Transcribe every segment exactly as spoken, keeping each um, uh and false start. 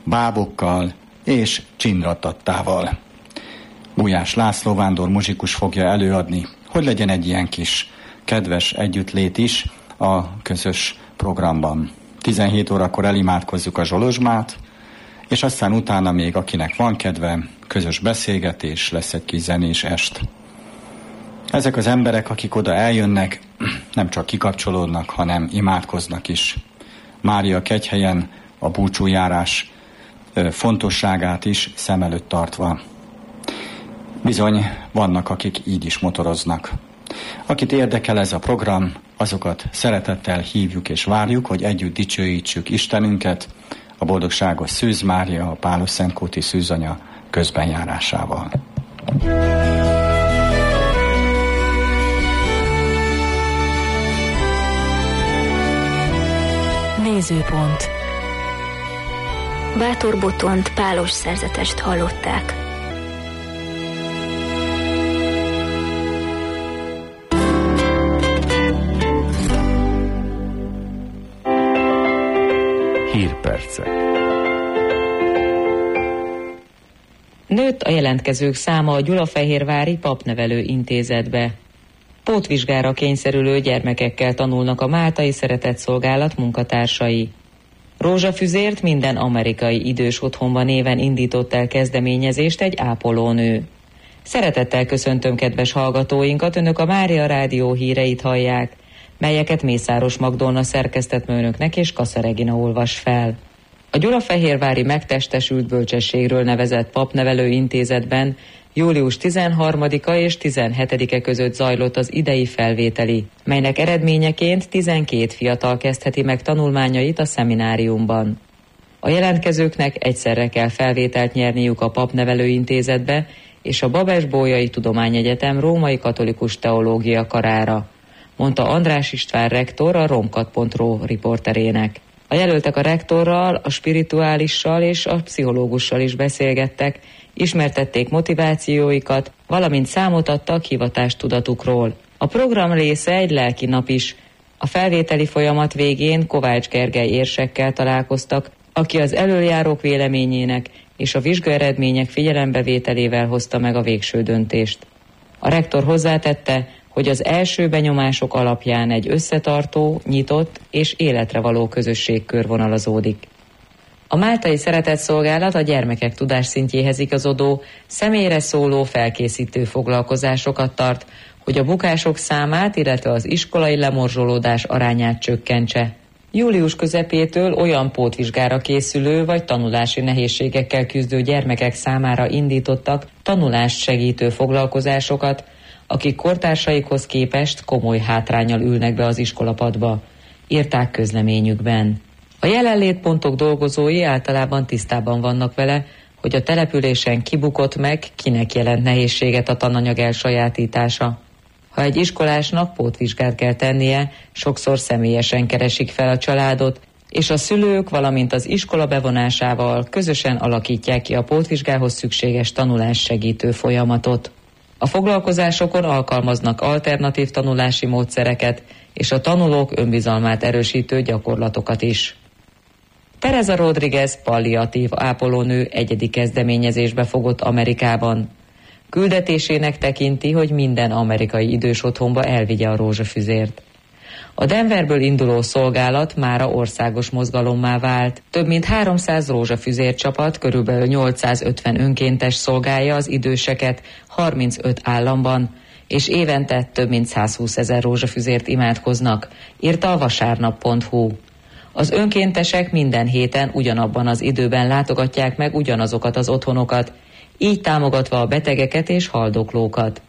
bábokkal és csinratattával. Gulyás László vándor muzsikus fogja előadni, hogy legyen egy ilyen kis kedves együttlét is a közös programban. tizenhét órakor elimádkozzuk a Zsolozsmát, és aztán utána még, akinek van kedve, közös beszélgetés, lesz egy kis zenés est. Ezek az emberek, akik oda eljönnek, nem csak kikapcsolódnak, hanem imádkoznak is. Mária kegyhelyen a búcsújárás fontosságát is szem előtt tartva. Bizony, vannak, akik így is motoroznak. Akit érdekel ez a program, azokat szeretettel hívjuk és várjuk, hogy együtt dicsőítsük Istenünket a boldogságos Szűz Mária, a Pálos-Szentkúti szűzanya közbenjárásával. Nézőpont. Bátor Botont pálos szerzetest hallották. Hírpercek. Nőtt a jelentkezők száma a Gyulafehérvári Papnevelő Intézetbe. Pótvizsgára kényszerülő gyermekekkel tanulnak a Máltai Szeretetszolgálat munkatársai. Rózsafüzért minden amerikai idős otthonban néven indított el kezdeményezést egy ápolónő. Szeretettel köszöntöm kedves hallgatóinkat, önök a Mária Rádió híreit hallják, melyeket Mészáros Magdolna szerkesztett önöknek és Kassa Regina olvas fel. A Gyulafehérvári Megtestesült Bölcsességről nevezett Papnevelő Intézetben július tizenharmadika és tizenhetedike között zajlott az idei felvételi, melynek eredményeként tizenkét fiatal kezdheti meg tanulmányait a szemináriumban. A jelentkezőknek egyszerre kell felvételt nyerniük a Papnevelő Intézetbe és a Babes-Bolyai Tudományegyetem Római Katolikus Teológia karára, mondta András István rektor a romkat pont ro riporterének. A jelöltek a rektorral, a spirituálissal és a pszichológussal is beszélgettek, ismertették motivációikat, valamint számot adtak hivatástudatukról. A program része egy lelki nap is. A felvételi folyamat végén Kovács Gergely érsekkel találkoztak, aki az elöljárók véleményének és a vizsgaeredmények figyelembevételével hozta meg a végső döntést. A rektor hozzátette, hogy az első benyomások alapján egy összetartó, nyitott és életre való közösség körvonalazódik. A Máltai Szeretetszolgálat a gyermekek tudásszintjéhez igazodó, személyre szóló felkészítő foglalkozásokat tart, hogy a bukások számát, illetve az iskolai lemorzsolódás arányát csökkentse. Július közepétől olyan pótvizsgára készülő vagy tanulási nehézségekkel küzdő gyermekek számára indítottak tanulást segítő foglalkozásokat, akik kortársaikhoz képest komoly hátránnyal ülnek be az iskolapadba, írták közleményükben. A jelenlétpontok dolgozói általában tisztában vannak vele, hogy a településen kibukott meg, kinek jelent nehézséget a tananyag elsajátítása. Ha egy iskolásnak pótvizsgát kell tennie, sokszor személyesen keresik fel a családot, és a szülők, valamint az iskola bevonásával közösen alakítják ki a pótvizsgához szükséges tanulás segítő folyamatot. A foglalkozásokon alkalmaznak alternatív tanulási módszereket és a tanulók önbizalmát erősítő gyakorlatokat is. Teresa Rodriguez palliatív ápolónő egyedi kezdeményezésbe fogott Amerikában. Küldetésének tekinti, hogy minden amerikai idős otthonba elvigye a rózsafüzért. A Denverből induló szolgálat mára országos mozgalommá vált. Több mint háromszáz rózsafüzér csapat, körülbelül nyolcszázötven önkéntes szolgálja az időseket harmincöt államban, és évente több mint százhúszezer rózsafüzért imádkoznak, írta a vasárnap pont hu. Az önkéntesek minden héten ugyanabban az időben látogatják meg ugyanazokat az otthonokat, így támogatva a betegeket és haldoklókat.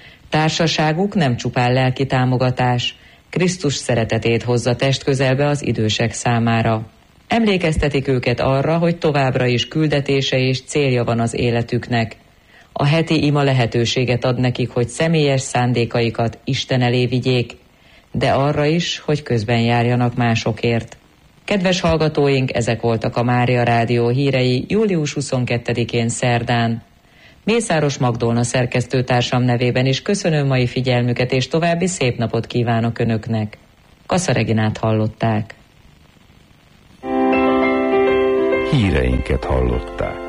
Társaságuk nem csupán lelki támogatás, Krisztus szeretetét hozza testközelbe az idősek számára. Emlékeztetik őket arra, hogy továbbra is küldetése és célja van az életüknek. A heti ima lehetőséget ad nekik, hogy személyes szándékaikat Isten elé vigyék, de arra is, hogy közben járjanak másokért. Kedves hallgatóink, ezek voltak a Mária Rádió hírei július huszonkettedikén szerdán. Mészáros Magdolna szerkesztőtársam nevében is köszönöm mai figyelmüket, és további szép napot kívánok Önöknek. Kassa Reginát hallották. híreinket hallották.